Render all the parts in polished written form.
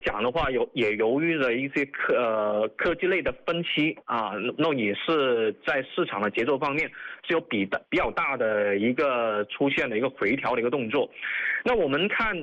讲的话也由于了一些科技类的分期啊，那也是在市场的节奏方面是有比较大的一个出现的一个回调的一个动作。那我们看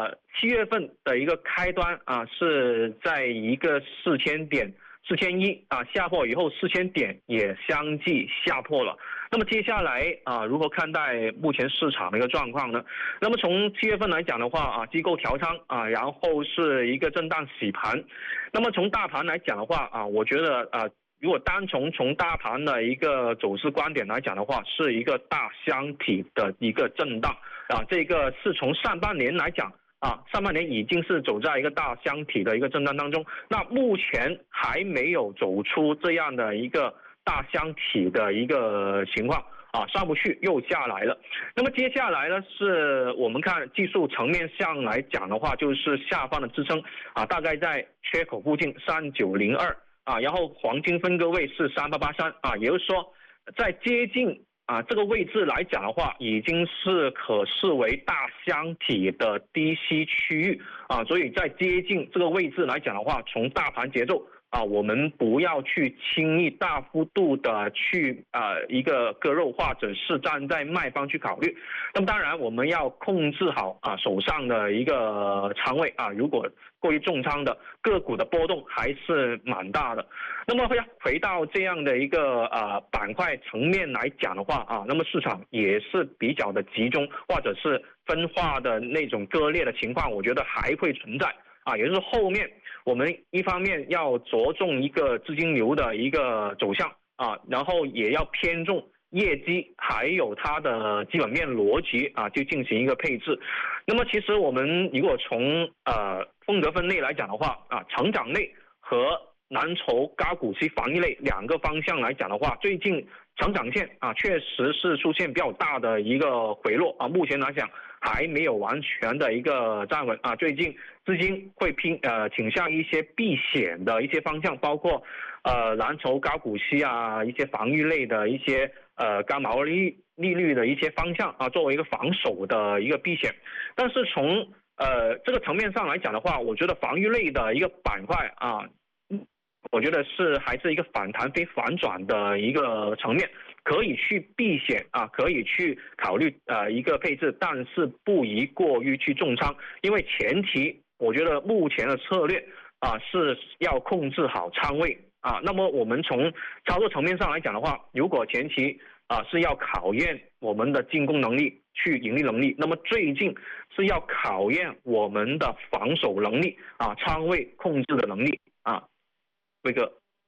7月份的一个开端啊，是在一个4000点。4001啊下破以后，4000点也相继下破了。那么接下来啊，如何看待目前市场的一个状况呢？那么从7月份来讲的话啊，机构调仓啊，然后是一个震荡洗盘。那么从大盘来讲的话啊，我觉得如果单从大盘的一个走势观点来讲的话，是一个大箱体的一个震荡啊，这个是从上半年来讲。上半年已经是走在一个大箱体的一个震荡当中，那目前还没有走出这样的一个大箱体的一个情况啊，上不去又下来了。那么接下来呢，是我们看技术层面上来讲的话，就是下方的支撑啊，大概在缺口附近3902啊，然后黄金分割位是3883啊，也就是说在接近。这个位置来讲的话，已经是可视为大箱体的低吸区域啊，所以在接近这个位置来讲的话，从大盘节奏我们不要去轻易大幅度的去一个割肉，或者是站在卖方去考虑。那么当然我们要控制好手上的一个仓位如果过于重仓的个股的波动还是蛮大的。那么回到这样的一个板块层面来讲的话那么市场也是比较的集中，或者是分化的那种割裂的情况，我觉得还会存在也就是后面我们一方面要着重一个资金流的一个走向然后也要偏重业绩还有它的基本面逻辑就进行一个配置。那么其实我们如果从风格分类来讲的话成长类和蓝筹高股息防御类两个方向来讲的话，最近成长线确实是出现比较大的一个回落目前来讲还没有完全的一个站稳最近资金会倾向一些避险的一些方向，包括蓝筹高股息一些防御类的一些高毛利率的一些方向作为一个防守的一个避险。但是从这个层面上来讲的话，我觉得防御类的一个板块我觉得还是一个反弹非反转的一个层面，可以去避险可以去考虑一个配置，但是不宜过于去重仓，因为前提我觉得目前的策略是要控制好仓位那么我们从操作层面上来讲的话，如果前期是要考验我们的进攻能力去盈利能力，那么最近是要考验我们的防守能力仓位控制的能力辉哥。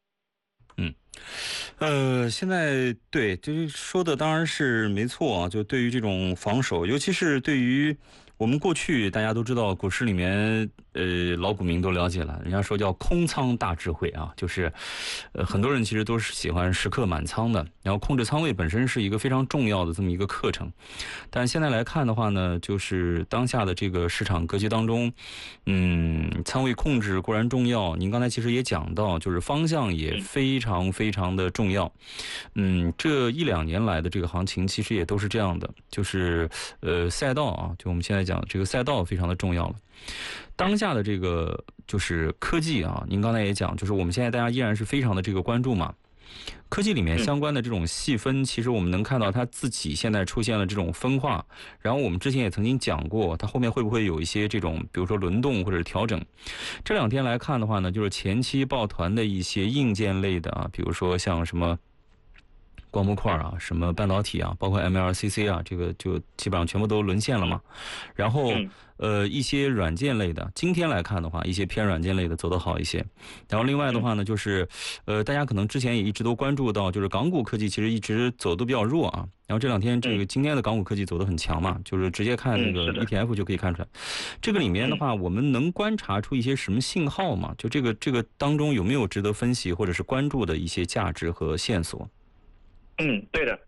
现在对，就是说的当然是没错就对于这种防守，尤其是对于我们过去大家都知道，股市里面老股民都了解了，人家说叫空仓大智慧就是很多人其实都是喜欢时刻满仓的，然后控制仓位本身是一个非常重要的这么一个课程。但现在来看的话呢，就是当下的这个市场格局当中仓位控制固然重要，您刚才其实也讲到，就是方向也非常非常的重要。这1-2年来的这个行情其实也都是这样的，就是赛道就我们现在讲这个赛道非常的重要了。当下的这个就是科技您刚才也讲，就是我们现在大家依然是非常的这个关注嘛。科技里面相关的这种细分，其实我们能看到它自己现在出现了这种分化，然后我们之前也曾经讲过，它后面会不会有一些这种比如说轮动或者是调整。这2天来看的话呢，就是前期抱团的一些硬件类的比如说像什么光模块什么半导体包括 MLCC 这个就基本上全部都沦陷了嘛。然后一些软件类的，今天来看的话，一些偏软件类的走得好一些。然后另外的话呢，就是大家可能之前也一直都关注到，就是港股科技其实一直走得比较弱然后这2天这个今天的港股科技走得很强嘛，就是直接看那个 ETF 就可以看出来。这个里面的话，我们能观察出一些什么信号吗？就这个当中有没有值得分析或者是关注的一些价值和线索？ 对的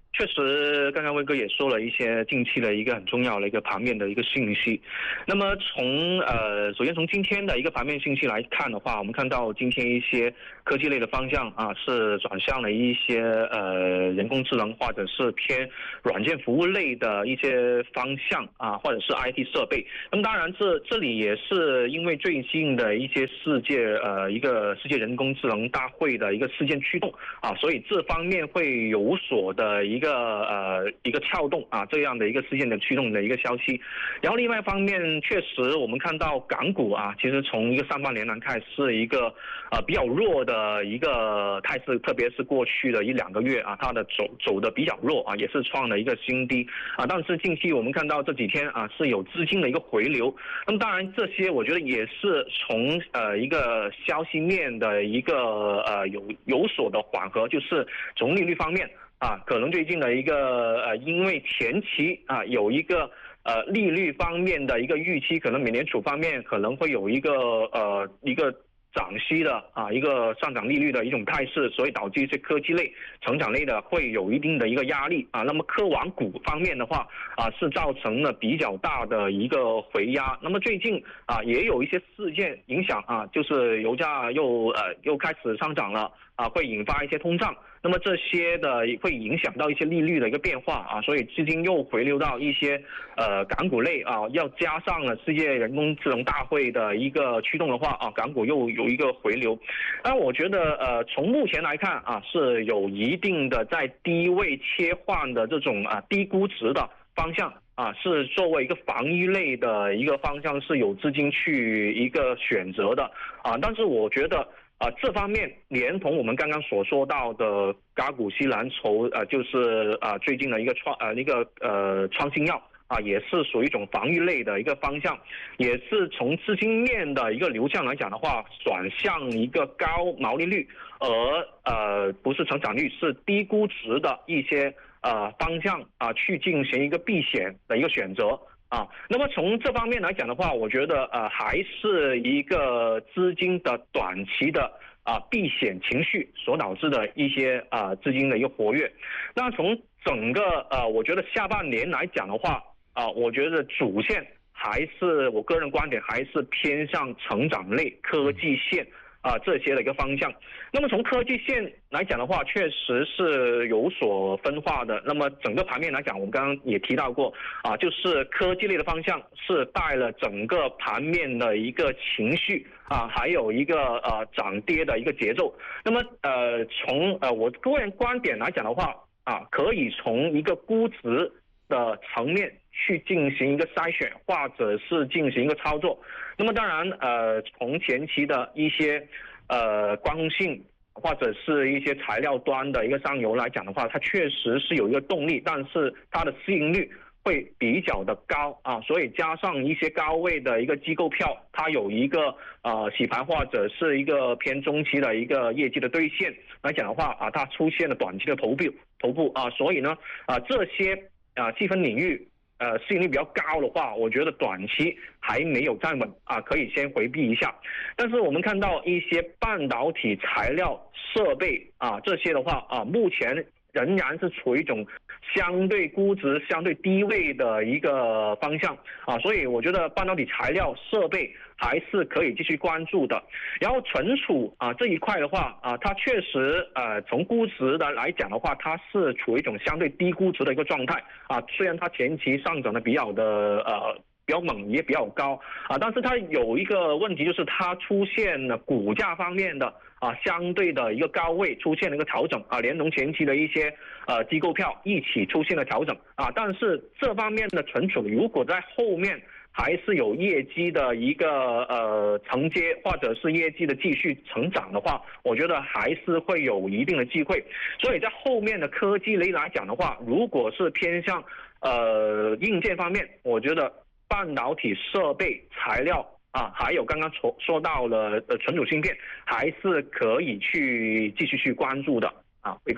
确实，刚刚威哥也说了一些近期的一个很重要的一个盘面的一个信息。那么首先从今天的一个盘面信息来看的话，我们看到今天一些科技类的方向啊是转向了一些人工智能或者是偏软件服务类的一些方向啊，或者是 IT 设备。那么当然这里也是因为最近的一些一个世界人工智能大会的一个事件驱动啊，所以这方面会有所的一个撬动啊，这样的一个事件的驱动的一个消息。然后另外一方面，确实我们看到港股啊，其实从一个上半年来看是一个比较弱的一个态势，特别是过去的1-2个月啊，它的走的比较弱啊，也是创了一个新低啊。但是近期我们看到这几天啊是有资金的一个回流，那么当然这些我觉得也是从一个消息面的一个有所的缓和，就是从利率方面。啊，可能最近的一个因为前期啊有一个利率方面的一个预期，可能美联储方面可能会有一个涨息的啊一个上涨利率的一种态势，所以导致一些科技类、成长类的会有一定的一个压力啊。那么科网股方面的话啊，是造成了比较大的一个回压。那么最近啊也有一些事件影响啊，就是油价又开始上涨了啊，会引发一些通胀。那么这些的会影响到一些利率的一个变化啊，所以资金又回流到一些港股类啊，要加上了世界人工智能大会的一个驱动的话啊，港股又有一个回流。但我觉得从目前来看啊，是有一定的在低位切换的这种低估值的方向啊，是作为一个防御类的一个方向是有资金去一个选择的啊，但是我觉得。这方面连同我们刚刚所说到的嘎股西蓝筹，就是最近的一个创新药啊，也是属于一种防御类的一个方向，也是从资金面的一个流向来讲的话，转向一个高毛利率，而不是成长率，是低估值的一些方向啊，去进行一个避险的一个选择。啊，那么从这方面来讲的话，我觉得还是一个资金的短期的避险情绪所导致的一些资金的一个活跃。那从整个我觉得下半年来讲的话我觉得主线还是我个人观点还是偏向成长类科技线。这些的一个方向。那么从科技线来讲的话，确实是有所分化的。那么整个盘面来讲，我们刚刚也提到过就是科技类的方向是带了整个盘面的一个情绪还有一个涨跌的一个节奏。那么从我个人观点来讲的话可以从一个估值的层面去进行一个筛选，或者是进行一个操作。那么当然从前期的一些光通信或者是一些材料端的一个上游来讲的话，它确实是有一个动力，但是它的市盈率会比较的高所以加上一些高位的一个机构票，它有一个洗盘或者是一个偏中期的一个业绩的兑现来讲的话它出现了短期的头部所以呢这些细分领域市盈率比较高的话，我觉得短期还没有站稳可以先回避一下。但是我们看到一些半导体材料设备这些的话目前仍然是处于一种相对估值相对低位的一个方向所以我觉得半导体材料设备还是可以继续关注的。然后存储这一块的话它确实从估值的来讲的话，它是处于一种相对低估值的一个状态虽然它前期上涨的比较猛也比较高但是它有一个问题，就是它出现了股价方面的相对的一个高位出现了一个调整连同前期的一些机构票一起出现了调整但是这方面的存储如果在后面还是有业绩的一个承接，或者是业绩的继续成长的话，我觉得还是会有一定的机会。所以在后面的科技类来讲的话，如果是偏向硬件方面，我觉得半导体设备材料还有刚刚说到了存储芯片，还是可以去继续去关注的威哥。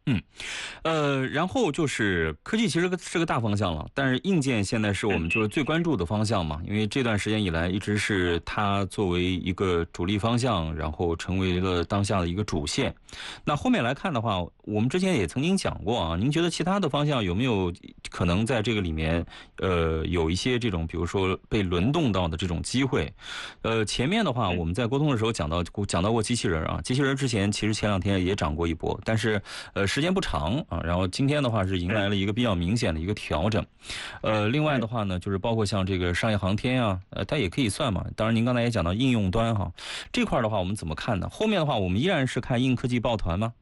然后就是科技其实是个大方向了，但是硬件现在是我们就是最关注的方向嘛，因为这段时间以来一直是它作为一个主力方向，然后成为了当下的一个主线。那后面来看的话，我们之前也曾经讲过啊，您觉得其他的方向有没有可能在这个里面有一些这种比如说被轮动到的这种机会？前面的话我们在沟通的时候讲到过机器人啊，机器人之前其实前2天也涨过一波，但是时间不长啊，然后今天的话是迎来了一个比较明显的一个调整。另外的话呢，就是包括像这个商业航天啊，它也可以算嘛。当然您刚才也讲到应用端哈，这块的话我们怎么看呢？后面的话我们依然是看硬科技抱团吗？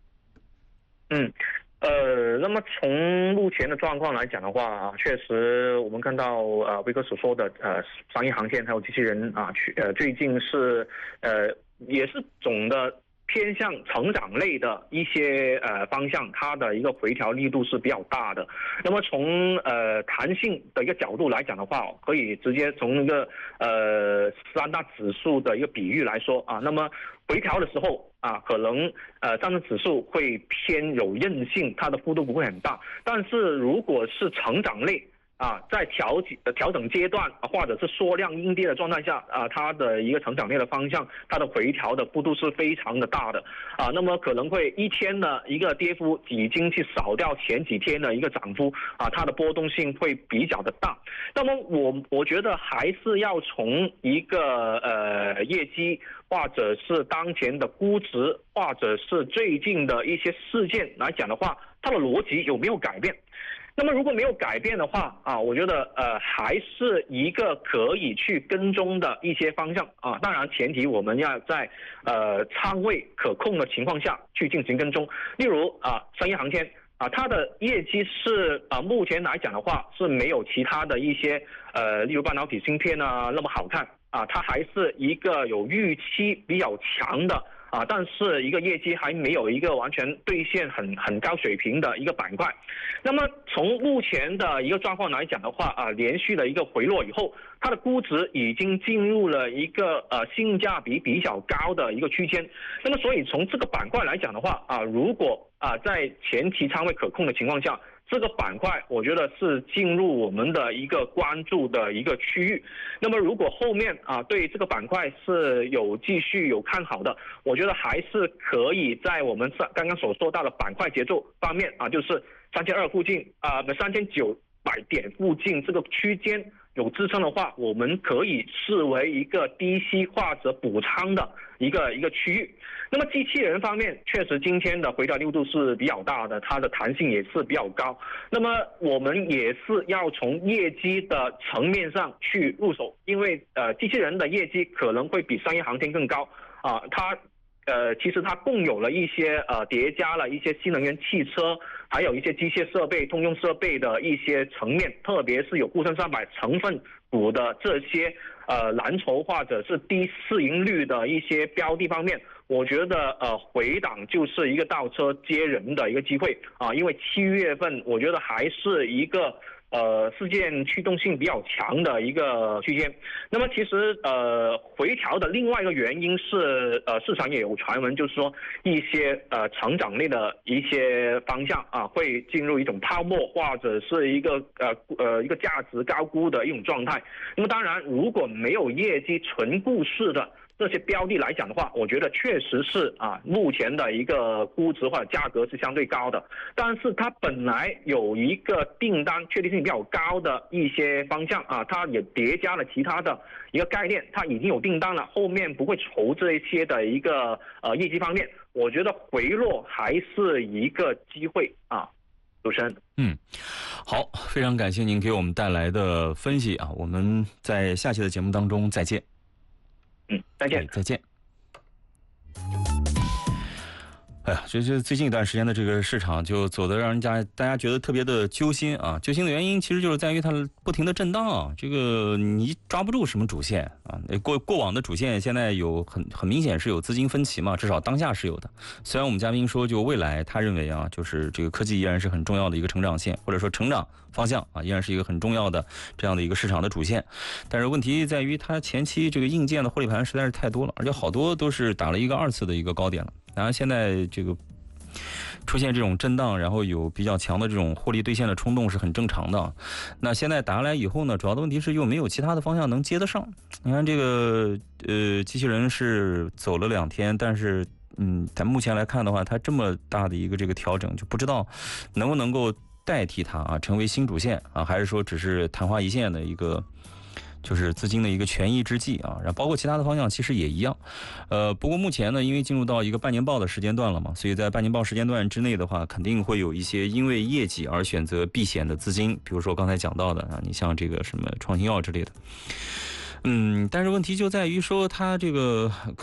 那么从目前的状况来讲的话，确实我们看到威哥所说的商业航天还有机器人啊，最近是也是总的偏向成长类的一些方向，它的一个回调力度是比较大的。那么从弹性的一个角度来讲的话，可以直接从一个3大指数的一个比喻来说啊，那么回调的时候啊，可能上证指数会偏有韧性，它的幅度不会很大。但是如果是成长类啊，在调整阶段或者是缩量阴跌的状态下啊，它的一个成长类的方向，它的回调的幅度是非常的大的啊。那么可能会一天的一个跌幅已经去扫掉前几天的一个涨幅啊，它的波动性会比较的大。那么我觉得还是要从一个业绩，或者是当前的估值，或者是最近的一些事件来讲的话，它的逻辑有没有改变？那么如果没有改变的话啊，我觉得还是一个可以去跟踪的一些方向啊。当然前提我们要在仓位可控的情况下去进行跟踪。例如商业航天啊，它的业绩是目前来讲的话是没有其他的一些例如半导体芯片啊那么好看啊，它还是一个有预期比较强的啊，但是一个业绩还没有一个完全兑现很高水平的一个板块。那么从目前的一个状况来讲的话连续的一个回落以后，它的估值已经进入了一个性价比比较高的一个区间。那么所以从这个板块来讲的话如果在前期仓位可控的情况下，这个板块我觉得是进入我们的一个关注的一个区域。那么如果后面对这个板块是继续有看好的，我觉得还是可以在我们刚刚所说到的板块节奏方面就是3200附近3900点附近这个区间有支撑的话，我们可以视为一个低吸或者补仓的一个区域。那么机器人方面，确实今天的回调力度是比较大的，它的弹性也是比较高。那么我们也是要从业绩的层面上去入手，因为机器人的业绩可能会比商业航天更高它其实它共有了一些叠加了一些新能源汽车，还有一些机械设备、通用设备的一些层面，特别是有沪深300成分股的这些蓝筹或者是低市盈率的一些标的方面，我觉得回档就是一个倒车接人的一个机会因为7月份我觉得还是一个事件驱动性比较强的一个区间。那么其实回调的另外一个原因是市场也有传闻，就是说一些成长类的一些方向会进入一种泡沫或者是一个价值高估的一种状态。那么当然如果没有业绩纯故事的这些标的来讲的话，我觉得确实是目前的一个估值或者价格是相对高的，但是它本来有一个订单确定性比较高的一些方向它也叠加了其他的一个概念，它已经有订单了，后面不会愁这些的一个业绩方面，我觉得回落还是一个机会主持人。 好，非常感谢您给我们带来的分析我们在下期的节目当中再见。 再见。 再见。哎呀，这最近一段时间的这个市场就走得让大家觉得特别的揪心揪心的原因其实就是在于它不停的震荡这个你抓不住什么主线过往的主线现在有很明显是有资金分歧嘛，至少当下是有的。虽然我们嘉宾说就未来他认为就是这个科技依然是很重要的一个成长线，或者说成长方向依然是一个很重要的这样的一个市场的主线，但是问题在于它前期这个硬件的获利盘实在是太多了，而且好多都是打了一个2次的一个高点了。然后现在这个出现这种震荡，然后有比较强的这种获利兑现的冲动是很正常的。那现在打下来以后呢，主要的问题是又没有其他的方向能接得上。你看这个机器人是走了2天，但是咱目前来看的话，它这么大的一个这个调整，就不知道能不能够代替它啊，成为新主线啊，还是说只是昙花一现的一个，就是资金的一个权宜之计啊。然后包括其他的方向其实也一样。不过目前呢，因为进入到一个半年报的时间段了嘛，所以在半年报时间段之内的话，肯定会有一些因为业绩而选择避险的资金，比如说刚才讲到的啊，你像这个什么创新药之类的。但是问题就在于说它这个